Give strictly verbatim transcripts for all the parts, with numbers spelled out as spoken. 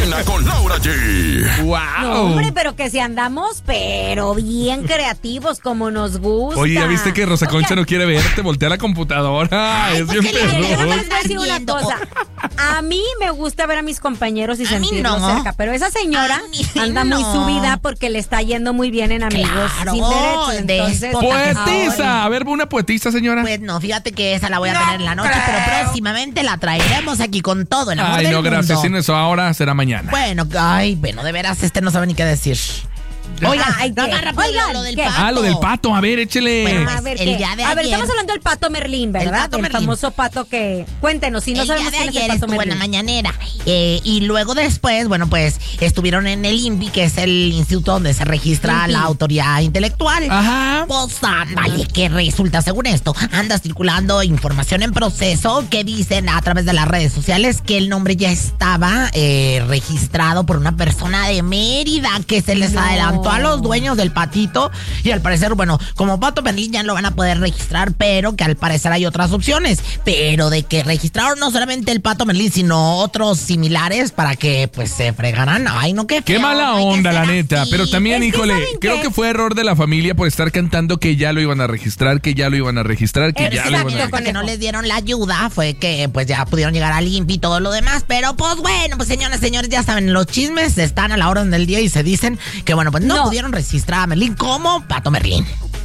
cabina con Laura G. ¡Wow! No, hombre, pero que si andamos, pero bien creativos como nos gusta. Oye, ¿ya viste que Rosa Concha no quiere verte? Voltea la computadora. Ay, es pues bien que le- Mire, yo perro. les voy a decir una viendo. cosa. A mí me gusta ver a mis compañeros y A mí sentirlos no. cerca, pero esa señora A mí anda muy no. subida porque le está yendo muy bien en amigos Claro, sin derechos. Entonces, déspota. Poetisa. A ver, una poetisa, señora. Pues no, fíjate que esa la voy a tener en la noche, pero próximamente la traeremos aquí con todo el amor Ay, del no, gracias. mundo. Si no eso ahora, será mañana. Bueno, ay, bueno, de veras, este no sabe ni qué decir. Oigan, Ay, no ¿qué? más rápido Oigan, lo del ¿qué? pato. Ah, lo del pato. A ver, échele. Bueno, pues, a ver, el ¿qué? día de a ver, ayer- estamos hablando del pato Merlín, ¿verdad? pato El Merlín. famoso pato que... Cuéntenos, si no el sabemos día de quién es el ayer pato estuvo en la Merlín. mañanera. Eh, y luego después, bueno, pues estuvieron en el I N V I, que es el instituto donde se registra I N V I. la autoridad intelectual. Ajá. Pues ándale, que resulta, según esto, anda circulando información en proceso que dicen a través de las redes sociales que el nombre ya estaba eh, registrado por una persona de Mérida, que se les No. adelantó a los dueños del patito. Y al parecer, bueno, como Pato Merlín ya lo van a poder registrar, pero que al parecer hay otras opciones. Pero de que registraron no solamente el Pato Merlín, sino otros similares para que pues se fregaran. Ay, no, qué Qué feo, mala no hay que onda, la ser neta. así. Pero también, Es que, híjole, ¿saben creo qué? que fue error de la familia por estar cantando que ya lo iban a registrar, que ya lo iban a registrar, que ya lo iban a Exacto, registrar. con que no les dieron la ayuda fue que pues ya pudieron llegar al I N V I y todo lo demás, pero pues bueno, pues señoras, señores, ya saben, los chismes están a la orden del día y se dicen que bueno, pues no, No. pudieron registrar a Merlín como Pato Merlín.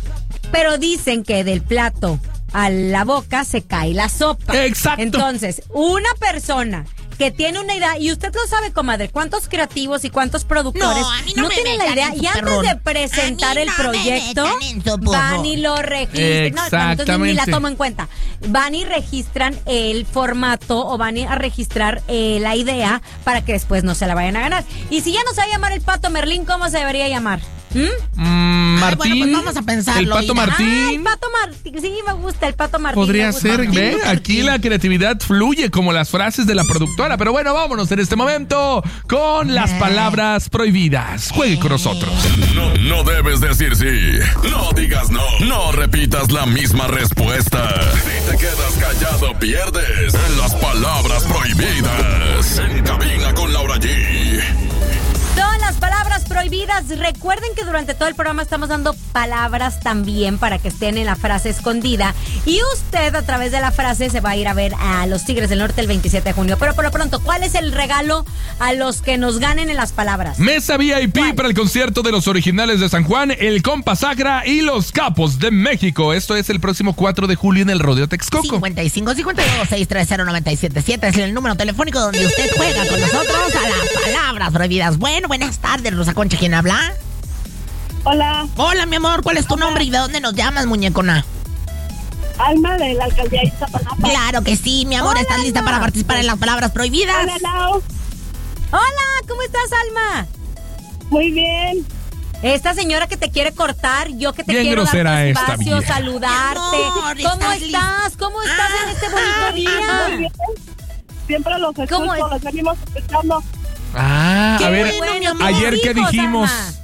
Pero dicen que del plato a la boca se cae la sopa. Exacto. Entonces, una persona que tiene una idea, y usted lo sabe, comadre, cuántos creativos y cuántos productores No, a mí no me tienen la metan idea en su y antes perrón. de presentar A mí el no me proyecto metan en su burro. van y lo registran. No, entonces ni la Exactamente. tomo en cuenta. Van y registran el formato o van a registrar eh, la idea para que después no se la vayan a ganar. Y si ya no se va a llamar el Pato Merlín, ¿cómo se debería llamar? ¿Mm? Mm, Ay, Martín. bueno, pues vamos a pensarlo, El pato Ida. Martín. Ah, el Pato Martín. Sí, me gusta el Pato Martín. me Podría gusta. ser, Martín ve, Luther aquí King. la creatividad fluye como las frases de la productora. Pero bueno, vámonos en este momento con las palabras prohibidas. Juegue con nosotros. No, no debes decir sí. No digas no. No repitas la misma respuesta. Si te quedas callado, pierdes en las palabras prohibidas. En cabina con Laura G. Son las palabras prohibidas. Recuerden que durante todo el programa estamos dando palabras también para que estén en la frase escondida. Y usted a través de la frase se va a ir a ver a los Tigres del Norte el veintisiete de junio. Pero por lo pronto, ¿cuál es el regalo a los que nos ganen en las palabras? Mesa V I P ¿Cuál? para el concierto de los originales de San Juan, el Compa Sagra y los Capos de México. Esto es el próximo cuatro de julio en el Rodeo Texcoco. cincuenta y cinco, cincuenta y dos, seiscientos treinta, noventa y siete siete es el número telefónico donde usted juega con nosotros a las palabras prohibidas. Bueno, buenas tardes, Rosa Concha, ¿quién habla? Hola, Hola, mi amor, ¿cuál es tu nombre y de dónde nos llamas, muñecona? Alma de la alcaldía de Iztapalapa. Claro que sí, mi amor, Hola, ¿estás lista Alma. para participar en las palabras prohibidas? Hola, Lau. Hola, ¿cómo estás, Alma? Muy bien. Esta señora que te quiere cortar, yo que te Bien quiero grosera dar tu esta espacio, vieja. saludarte. Mi amor, ¿Cómo ¿estás estás? lista? ¿Cómo estás en este bonito Muy día? bien. Siempre los ¿Cómo escucho, es? los venimos escuchando. Ah, Qué a ver, bueno, mi amor. ayer qué Hijos, dijimos. Alma.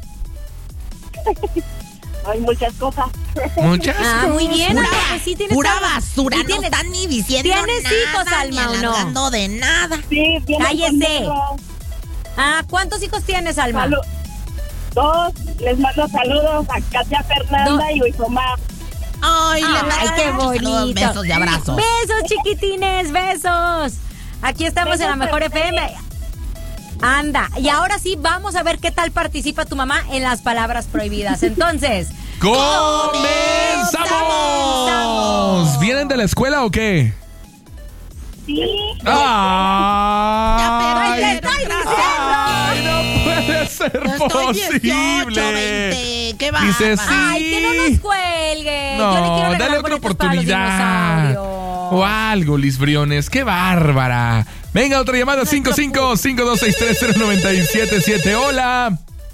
Hay muchas cosas. Muchas. Ah, muy bien, Pura, Alma, pues sí tienes pura alma. basura, Y no tienes- están ni diciendo ¿tienes nada, hijos, Alma, ni o no? alargando de nada. Sí, vienen Cállese. conmigo. Ah, ¿cuántos hijos tienes, Alma? Salu- Dos, les mando saludos a Katia Fernanda Do- y Huizomá. Ay, le Ay, mando qué muchos bonito. saludos, besos y abrazos. Besos, chiquitines, besos. Aquí estamos en la Besos, Mejor bebé. F M. Anda, y ahora sí vamos a ver qué tal participa tu mamá en las palabras prohibidas. Entonces, ¡Comenzamos! ¿Vienen de la escuela o qué? Sí. ¡Ay! Ya, ¡Te estoy diciendo! ¡Ay, no puede ser Estoy dieciocho, posible! veinte, qué Dice bárbaro. sí. Ay, que no nos cuelgue. Yo le quiero No, regalar dale otra boletos para los oportunidad. dinosaurios. O algo, Liz Briones. ¡Qué bárbara! Venga, otra llamada. cinco cinco cinco dos seis tres cero nueve siete siete. Hola.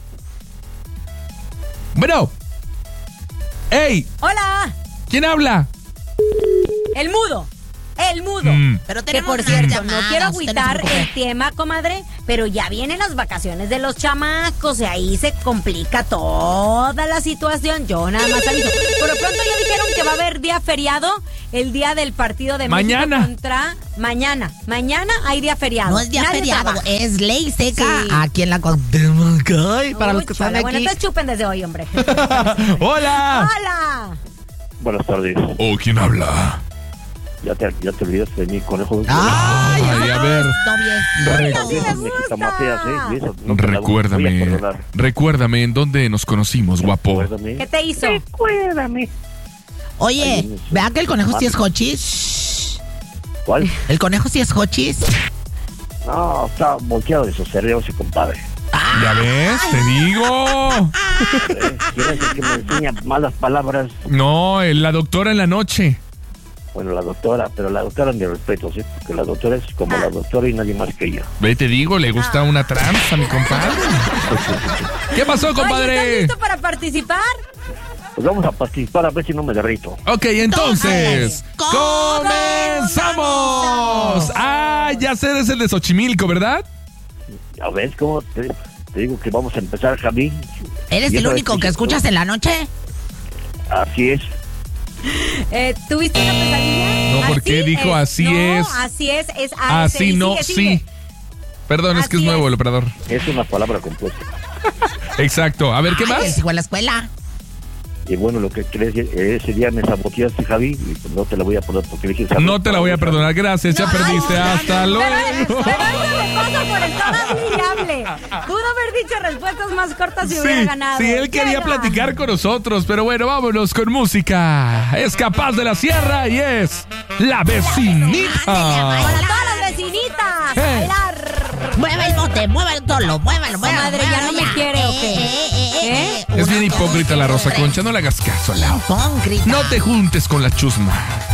Bueno. ¡Ey! Hola, ¿Quién habla? el mudo. El mudo. Mm. Pero Que tenemos por más cierto, llamadas, no quiero usted no se agüitar preocupe. el tema, comadre, pero ya vienen las vacaciones de los chamacos y ahí se complica toda la situación. Yo nada más aviso. Por lo pronto ya dijeron que va a haber día feriado, el día del partido de Mañana. México contra... Mañana. Mañana hay día feriado. No es día Nadie feriado, trabaja. es ley seca Sí. aquí en la Cuauhtémoc. Ay, para Uy, los que están chole. Bueno, aquí. entonces chupen desde hoy, hombre. ¡Hola! ¡Hola! Buenas tardes. Oh, ¿quién habla? Ya te, ya te olvidaste de mi conejo. Ay, Ay, a ver. no, bien. Así me Esas gusta. mexicamateas, ¿eh? Y eso no te la voy a Recuérdame, perdonar. recuérdame en dónde nos conocimos, guapo. Recuérdame. ¿Qué te hizo? Recuérdame. Oye, Ay, vea que el conejo sí es hochis. ¿Cuál? El conejo sí es hochis. No, está volteado de sus cerebros, ese compadre. ¿Ya ves? Te digo. ¿Eh? ¿Quién es el que me enseña malas palabras? No, eh, la doctora en la noche. Bueno, la doctora, pero la doctora mi respeto, ¿sí? Porque la doctora es como la doctora y nadie más que ella. Ve, te digo, le gusta una tranza, mi compadre. ¿Qué pasó, Oye, ¿estás compadre? listo para participar? Pues vamos a participar a ver si no me derrito. Ok, entonces, Comenzamos. ¡comenzamos! Ah, ya sé, es el de Xochimilco, ¿verdad? ¿Ya ves cómo te, te digo que vamos a empezar, Javi? ¿Eres Y el esa único vez que escuchas en la noche? Así es. Eh, ¿Tuviste una pesadilla? No, ¿por qué dijo así no, es? así es, es A S, Así y no, sigue, sigue. sí. Perdón, es que es Así nuevo es. el operador. Es una palabra compuesta. Exacto. A ver, ¿qué Ay, él más? sigo en la escuela. Y bueno, lo que crees, ese día me saboteaste, Javi, y pues no te la voy a perdonar porque dije... No te la voy a perdonar, gracias, ya No, perdiste. no, no, Hasta no, Pero, luego. pero eso le pasa por estar admirable. Pudo haber dicho respuestas más cortas y hubiera Sí, ganado. sí, él quería Llega. platicar con nosotros, pero bueno, vámonos con música. Es Capaz de la Sierra y es La Vecinita. Para todas las vecinitas, Eh. a bailar. Mueva el bote, mueva el solo, muévalo, muévalo. Comadre, ¿ya muévalo, no me quiere o qué? ¿Eh? Es bien hipócrita la Rosa Concha, no le hagas caso, Lau. Hipócrita. No te juntes con la chusma.